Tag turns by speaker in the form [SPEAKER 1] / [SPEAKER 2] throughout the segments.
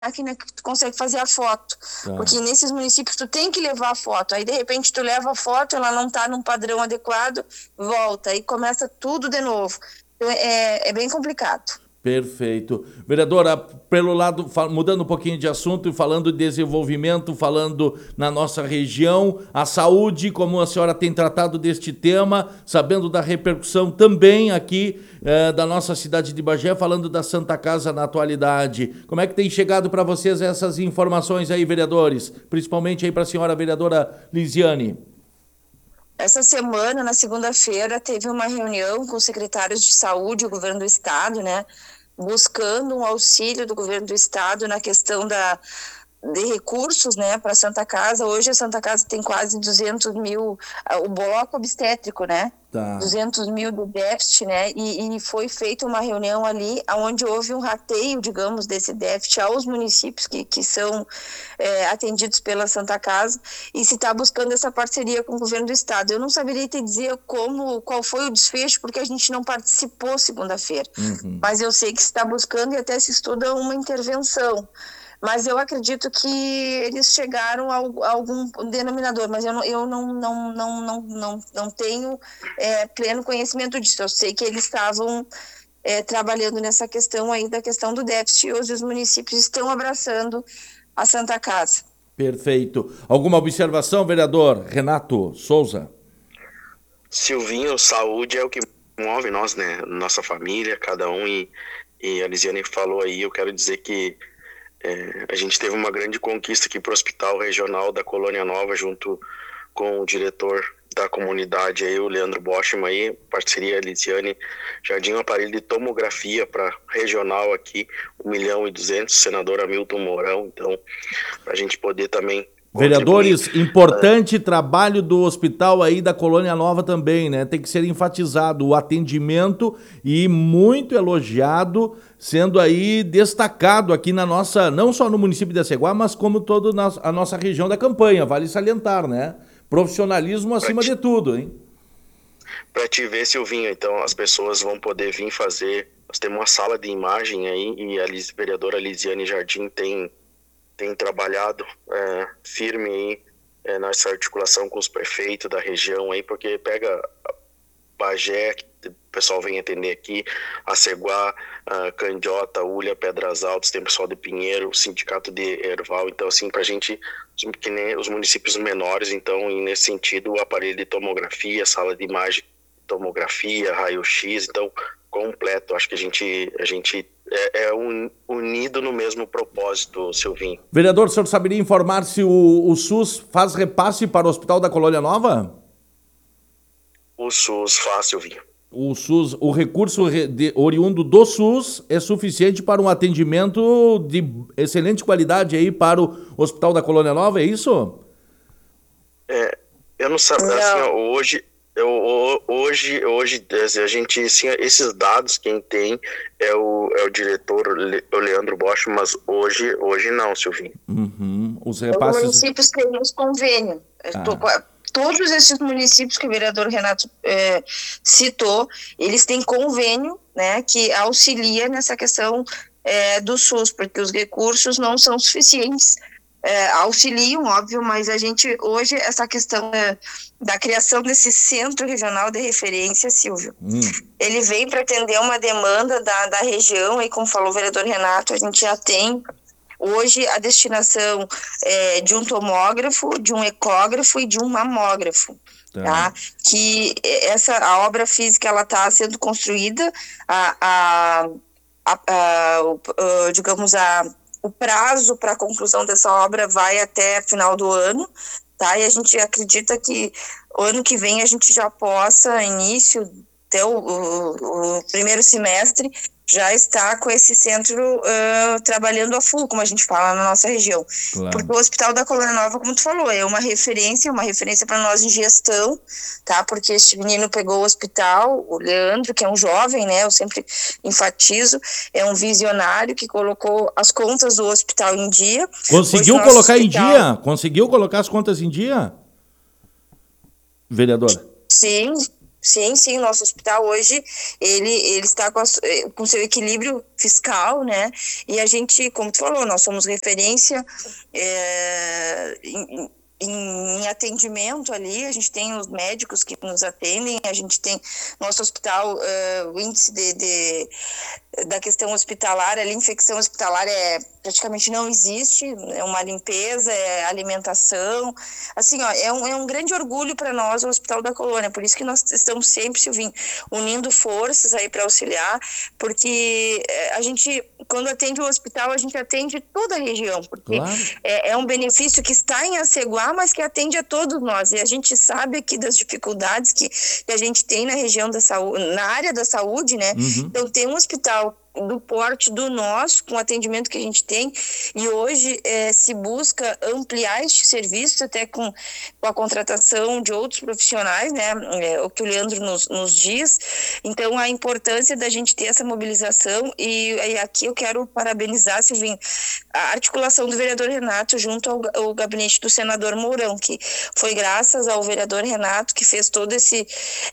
[SPEAKER 1] máquina que tu consegue fazer a foto,
[SPEAKER 2] Tá.
[SPEAKER 1] porque nesses municípios tu tem que levar a foto, aí de repente tu leva a foto, ela não está num padrão adequado, volta, aí começa tudo de novo. Então, é bem complicado.
[SPEAKER 2] Perfeito. Vereadora, pelo lado, mudando um pouquinho de assunto e falando de desenvolvimento, falando na nossa região, a saúde, como a senhora tem tratado deste tema, sabendo da repercussão também aqui da nossa cidade de Bagé, falando da Santa Casa na atualidade. Como é que tem chegado para vocês essas informações aí, vereadores? Principalmente aí para a senhora vereadora Lisiane.
[SPEAKER 1] Essa semana, na segunda-feira, teve uma reunião com os secretários de saúde e o governo do estado, né? Buscando um auxílio do governo do estado na questão de recursos, né, para a Santa Casa. Hoje a Santa Casa tem quase 200 mil, o bloco obstétrico, né?
[SPEAKER 2] Tá.
[SPEAKER 1] 200 mil do déficit, né? E foi feita uma reunião ali onde houve um rateio, digamos, desse déficit aos municípios que são atendidos pela Santa Casa, e se está buscando essa parceria com o governo do estado. Eu não saberia te dizer qual foi o desfecho, porque a gente não participou segunda-feira. Mas eu sei que se está buscando e até se estuda uma intervenção. Mas eu acredito que eles chegaram a algum denominador, mas eu não tenho pleno conhecimento disso. Eu sei que eles estavam trabalhando nessa questão aí da questão do déficit, e hoje os municípios estão abraçando a Santa Casa.
[SPEAKER 2] Perfeito. Alguma observação, vereador Renato Souza?
[SPEAKER 3] Silvinho, saúde é o que move nós, né? Nossa família, cada um, e a Lisiane falou aí, eu quero dizer que a gente teve uma grande conquista aqui para o Hospital Regional da Colônia Nova, junto com o diretor da comunidade, aí, o Leandro Boschman, aí, parceria Lisiane Jardim, um aparelho de tomografia para regional aqui, 1.200.000, senador Hamilton Mourão, então, para a gente poder também...
[SPEAKER 2] Vereadores, importante trabalho do hospital aí da Colônia Nova também, né? Tem que ser enfatizado o atendimento e muito elogiado, sendo aí destacado aqui na nossa, não só no município de Aceguá, mas como toda a nossa região da campanha, vale salientar, né? Profissionalismo acima de tudo, hein?
[SPEAKER 3] Para te ver, Silvinho, então as pessoas vão poder vir fazer, nós temos uma sala de imagem aí, e a vereadora Lisiane Jardim tem trabalhado firme aí nessa articulação com os prefeitos da região aí, porque pega Bagé, que o pessoal vem atender aqui, Aceguá, Candiota, Ulha, Pedras Altas, tem pessoal de Pinheiro, o sindicato de Erval, então assim, pra gente, que nem os municípios menores, então, e nesse sentido, o aparelho de tomografia, sala de imagem, tomografia, raio-x, então, completo, acho que a gente unido no mesmo propósito, Silvinho.
[SPEAKER 2] Vereador, o senhor saberia informar se o SUS faz repasse para o Hospital da Colônia Nova?
[SPEAKER 3] O SUS faz, Silvinho.
[SPEAKER 2] O SUS, o recurso oriundo do SUS é suficiente para um atendimento de excelente qualidade aí para o Hospital da Colônia Nova, é isso?
[SPEAKER 3] Eu não sabia, assim, hoje a gente, assim, esses dados quem tem é o diretor, o Leandro Bosch, mas hoje não, Silvinho.
[SPEAKER 2] Os repasses...
[SPEAKER 1] Os municípios têm os convênios. Todos esses municípios que o vereador Renato citou, eles têm convênio, né, que auxilia nessa questão do SUS, porque os recursos não são suficientes. Auxiliam, óbvio, mas a gente, hoje, essa questão da criação desse centro regional de referência, Silvio, ele vem para atender uma demanda da região, e como falou o vereador Renato, a gente já tem hoje a destinação de um tomógrafo, de um ecógrafo e de um mamógrafo. Tá? Que a obra física ela está sendo construída, digamos, o prazo para a conclusão dessa obra vai até final do ano, tá? E a gente acredita que o ano que vem a gente já possa, início, até o primeiro semestre, já está com esse centro trabalhando a full, como a gente fala na nossa região. Claro. Porque o Hospital da Colônia Nova, como tu falou, é uma referência para nós em gestão, tá? Porque este menino pegou o hospital, o Leandro, que é um jovem, né? Eu sempre enfatizo, é um visionário que colocou as contas do hospital em dia.
[SPEAKER 2] Conseguiu colocar em dia? Conseguiu colocar as contas em dia? Vereadora?
[SPEAKER 1] Sim. Sim, nosso hospital hoje, ele está com seu equilíbrio fiscal, né? E a gente, como tu falou, nós somos referência em atendimento ali, a gente tem os médicos que nos atendem, a gente tem nosso hospital, o índice da questão hospitalar, ali, infecção hospitalar praticamente não existe, é uma limpeza, é alimentação, assim, ó, é um grande orgulho para nós o Hospital da Colônia, por isso que nós estamos sempre, Silvinho, unindo forças aí para auxiliar, porque a gente, quando atende o hospital, a gente atende toda a região, porque
[SPEAKER 2] Claro.
[SPEAKER 1] é um benefício que está em Aceguá, mas que atende a todos nós, e a gente sabe aqui das dificuldades que a gente tem na região da saúde, na área da saúde, né?
[SPEAKER 2] Uhum.
[SPEAKER 1] Então tem um hospital do porte do nosso, com o atendimento que a gente tem, e hoje se busca ampliar este serviço até com a contratação de outros profissionais, né, o que o Leandro nos diz. Então a importância da gente ter essa mobilização, e aqui eu quero parabenizar, Silvinho, a articulação do vereador Renato junto ao gabinete do senador Mourão, que foi graças ao vereador Renato que fez todo esse,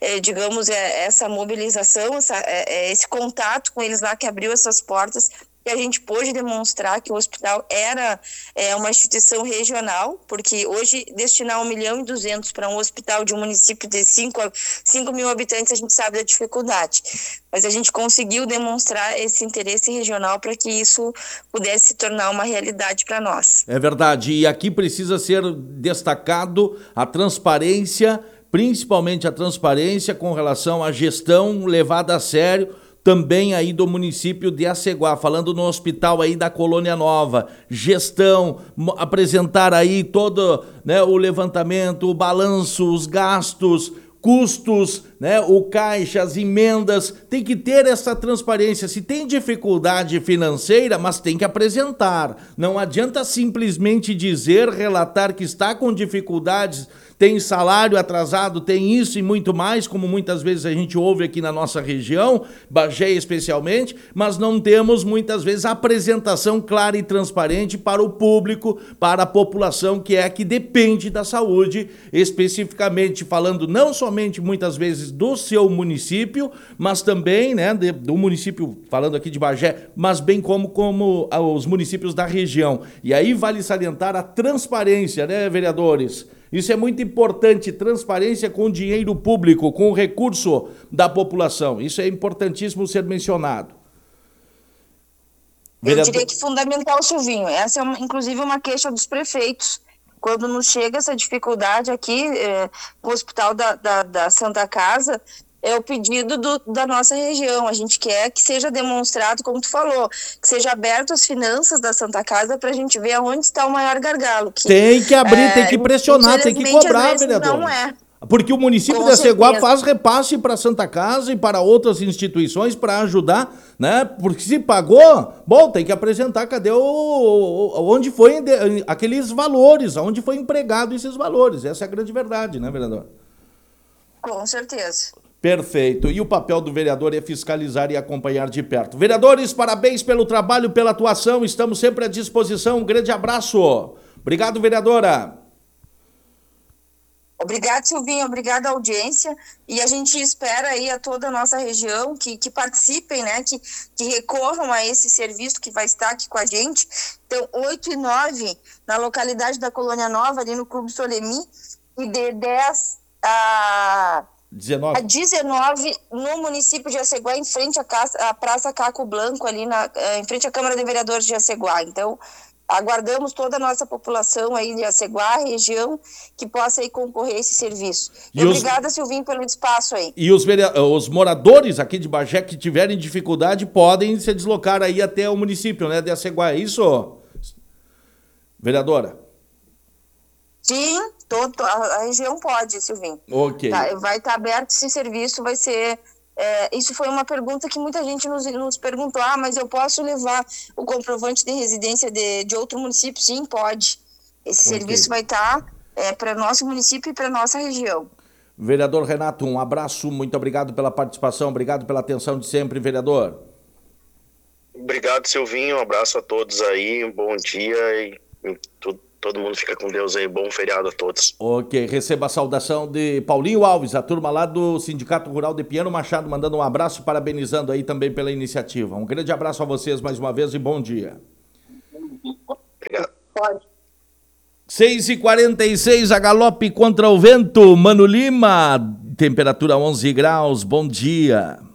[SPEAKER 1] essa mobilização, esse contato com eles lá, que abriu essas portas, que a gente pôde demonstrar que o hospital era uma instituição regional, porque hoje destinar 1.200.000 para um hospital de um município de 5 mil habitantes, a gente sabe da dificuldade, mas a gente conseguiu demonstrar esse interesse regional para que isso pudesse se tornar uma realidade para nós.
[SPEAKER 2] É verdade, e aqui precisa ser destacado a transparência, principalmente a transparência com relação à gestão levada a sério, também aí do município de Aceguá, falando no hospital aí da Colônia Nova, gestão, apresentar aí todo, né, o levantamento, o balanço, os gastos, custos, né, o caixa, as emendas, tem que ter essa transparência. Se tem dificuldade financeira, mas tem que apresentar. Não adianta simplesmente dizer, relatar que está com dificuldades, tem salário atrasado, tem isso e muito mais, como muitas vezes a gente ouve aqui na nossa região, Bagé especialmente, mas não temos muitas vezes a apresentação clara e transparente para o público, para a população que depende da saúde, especificamente falando não somente muitas vezes do seu município, mas também, né, do município, falando aqui de Bagé, mas bem como os municípios da região. E aí vale salientar a transparência, né, vereadores? Isso é muito importante, transparência com dinheiro público, com o recurso da população. Isso é importantíssimo ser mencionado.
[SPEAKER 1] Eu diria que fundamental, Silvinho. Essa é, inclusive, uma queixa dos prefeitos. Quando nos chega essa dificuldade aqui, com o Hospital da Santa Casa, é o pedido da nossa região. A gente quer que seja demonstrado, como tu falou, que seja aberto as finanças da Santa Casa para a gente ver aonde está o maior gargalo.
[SPEAKER 2] Tem que abrir, tem que pressionar, tem que cobrar, vereador.
[SPEAKER 1] Não é.
[SPEAKER 2] Porque o município de Aceguá faz repasse para a Santa Casa e para outras instituições para ajudar, né? Porque se pagou, bom, tem que apresentar cadê onde foi aqueles valores, onde foi empregado esses valores. Essa é a grande verdade, né, vereador?
[SPEAKER 1] Com certeza.
[SPEAKER 2] Perfeito. E o papel do vereador é fiscalizar e acompanhar de perto. Vereadores, parabéns pelo trabalho, pela atuação. Estamos sempre à disposição. Um grande abraço. Obrigado, vereadora.
[SPEAKER 1] Obrigado, Silvinho. Obrigada, audiência. E a gente espera aí a toda a nossa região que participem, né? Que recorram a esse serviço que vai estar aqui com a gente. Então, 8 e 9, na localidade da Colônia Nova, ali no Clube Solemi, e de 10 a 19 no município de Aceguá, em frente à Praça Caco Blanco, ali em frente à Câmara de Vereadores de Aceguá. Então, aguardamos toda a nossa população aí de Aceguá, região, que possa aí concorrer a esse serviço. E obrigada, Silvinho, pelo espaço aí.
[SPEAKER 2] E os moradores aqui de Bagé que tiverem dificuldade podem se deslocar aí até o município, né, de Aceguá. É isso, vereadora?
[SPEAKER 1] Sim, a região pode, Silvinho.
[SPEAKER 2] Ok.
[SPEAKER 1] Tá, vai estar aberto esse serviço, vai ser... isso foi uma pergunta que muita gente nos perguntou, mas eu posso levar o comprovante de residência de outro município? Sim, pode. Esse serviço vai estar para nosso município e para nossa região.
[SPEAKER 2] Vereador Renato, um abraço, muito obrigado pela participação, obrigado pela atenção de sempre, vereador.
[SPEAKER 3] Obrigado, Silvinho, um abraço a todos aí, um bom dia e todo mundo fica com Deus aí. Bom feriado a todos.
[SPEAKER 2] Ok, receba a saudação de Paulinho Alves, a turma lá do Sindicato Rural de Pinheiro Machado, mandando um abraço, parabenizando aí também pela iniciativa. Um grande abraço a vocês mais uma vez e bom dia.
[SPEAKER 3] Obrigado.
[SPEAKER 1] Pode.
[SPEAKER 2] 6h46, a galope contra o vento, Mano Lima, temperatura 11 graus, bom dia.